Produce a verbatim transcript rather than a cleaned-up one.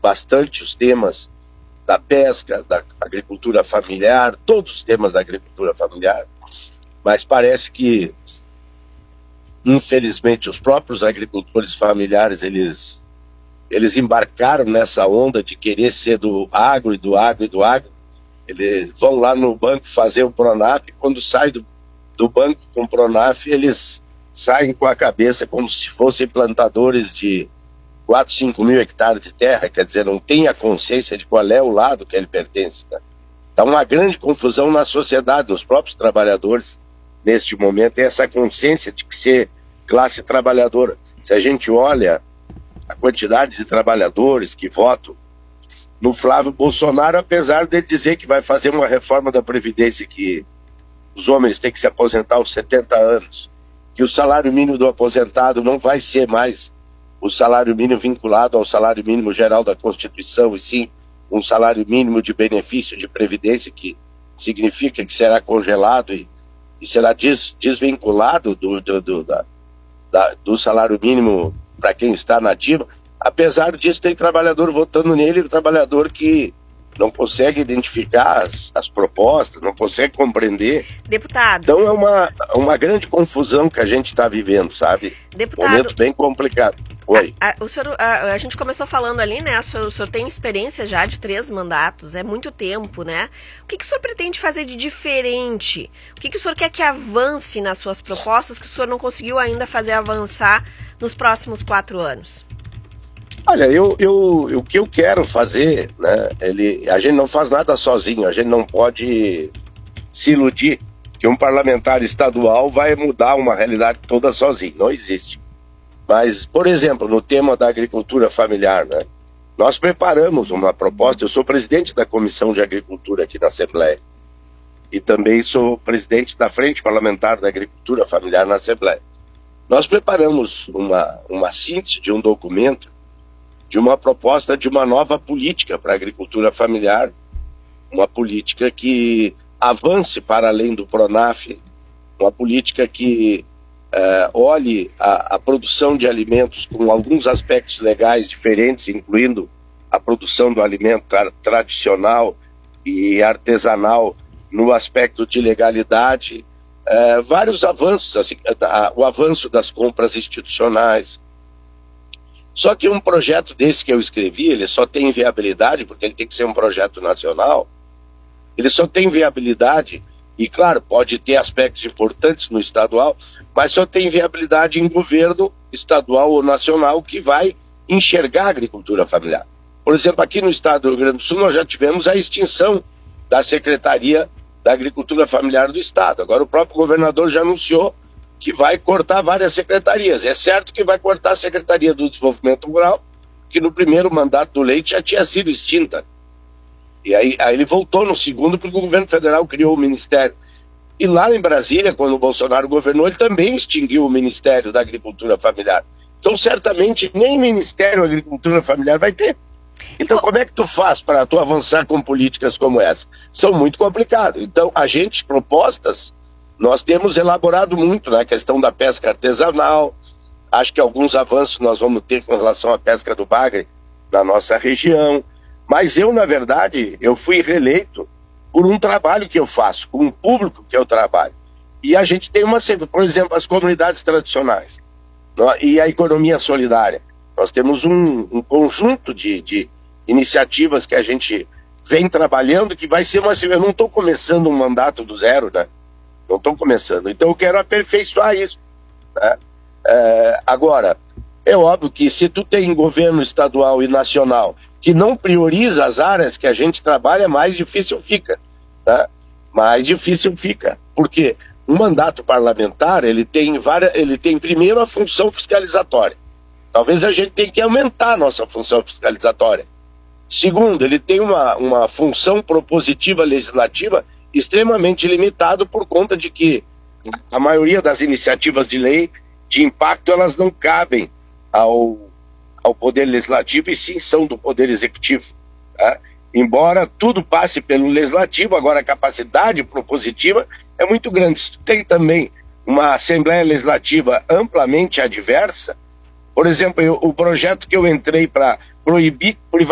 bastante os temas da pesca, da agricultura familiar, todos os temas da agricultura familiar, mas parece que, infelizmente, os próprios agricultores familiares, eles, eles embarcaram nessa onda de querer ser do agro e do agro e do agro. Eles vão lá no banco fazer o Pronaf, e quando sai do, do banco com o Pronaf, eles saem com a cabeça como se fossem plantadores de quatro, cinco mil hectares de terra, quer dizer, não tem a consciência de qual é o lado que ele pertence. Né? Está uma grande confusão na sociedade, nos próprios trabalhadores, neste momento, tem essa consciência de que ser classe trabalhadora. Se a gente olha a quantidade de trabalhadores que votam no Flávio Bolsonaro, apesar de dizer que vai fazer uma reforma da Previdência, que os homens têm que se aposentar aos setenta anos, que o salário mínimo do aposentado não vai ser mais o salário mínimo vinculado ao salário mínimo geral da Constituição, e sim um salário mínimo de benefício de previdência, que significa que será congelado e, e será des, desvinculado do, do, do, da, da, do salário mínimo para quem está na ativa. Apesar disso, tem trabalhador votando nele, trabalhador que não consegue identificar as, as propostas, não consegue compreender. Deputado. Então é uma, uma grande confusão que a gente está vivendo, sabe? Deputado. Momento bem complicado. Oi. A, a, o senhor, a, a gente começou falando ali, né? O senhor, o senhor tem experiência já de três mandatos, é muito tempo, né? O que, que o senhor pretende fazer de diferente? O que, que o senhor quer que avance nas suas propostas que o senhor não conseguiu ainda fazer avançar nos próximos quatro anos? Olha, eu, eu, o que eu quero fazer, né, ele, a gente não faz nada sozinho, a gente não pode se iludir que um parlamentar estadual vai mudar uma realidade toda sozinho, não existe. Mas, por exemplo, no tema da agricultura familiar, né, nós preparamos uma proposta, eu sou presidente da Comissão de Agricultura aqui na Assembleia, e também sou presidente da Frente Parlamentar da Agricultura Familiar na Assembleia. Nós preparamos uma, uma síntese de um documento, de uma proposta de uma nova política para a agricultura familiar, uma política que avance para além do Pronaf, uma política que uh, olhe a, a produção de alimentos com alguns aspectos legais diferentes, incluindo a produção do alimento tra tradicional e artesanal no aspecto de legalidade, uh, vários avanços, assim, uh, o avanço das compras institucionais. Só que um projeto desse que eu escrevi, ele só tem viabilidade, porque ele tem que ser um projeto nacional, ele só tem viabilidade, e claro, pode ter aspectos importantes no estadual, mas só tem viabilidade em governo estadual ou nacional que vai enxergar a agricultura familiar. Por exemplo, aqui no estado do Rio Grande do Sul, nós já tivemos a extinção da Secretaria da Agricultura Familiar do estado. Agora o próprio governador já anunciou que vai cortar várias secretarias. É certo que vai cortar a Secretaria do Desenvolvimento Rural, que no primeiro mandato do Leite já tinha sido extinta. E aí, aí ele voltou no segundo, porque o governo federal criou o Ministério. E lá em Brasília, quando o Bolsonaro governou, ele também extinguiu o Ministério da Agricultura Familiar. Então, certamente, nem Ministério da Agricultura Familiar vai ter. Então, como é que tu faz para tu avançar com políticas como essa? São muito complicadas. Então, a gente, propostas, nós temos elaborado muito na questão da pesca artesanal. Acho que alguns avanços nós vamos ter com relação à pesca do bagre na nossa região. Mas eu, na verdade, eu fui reeleito por um trabalho que eu faço, com um público que eu trabalho. E a gente tem uma, por exemplo, as comunidades tradicionais e a economia solidária. Nós temos um, um conjunto de, de iniciativas que a gente vem trabalhando, que vai ser uma... Eu não estou começando um mandato do zero, né? Não estou começando. Então eu quero aperfeiçoar isso, né? É, agora, é óbvio que se tu tem governo estadual e nacional que não prioriza as áreas que a gente trabalha, mais difícil fica, né? Mais difícil fica. Porque um mandato parlamentar, ele tem, várias, ele tem primeiro a função fiscalizatória. Talvez a gente tenha que aumentar a nossa função fiscalizatória. Segundo, ele tem uma, uma função propositiva legislativa extremamente limitado por conta de que a maioria das iniciativas de lei de impacto, elas não cabem ao, ao Poder Legislativo e sim são do Poder Executivo, tá? Embora tudo passe pelo Legislativo, agora a capacidade propositiva é muito grande. Se tem também uma Assembleia Legislativa amplamente adversa, por exemplo, eu, o projeto que eu entrei para proibir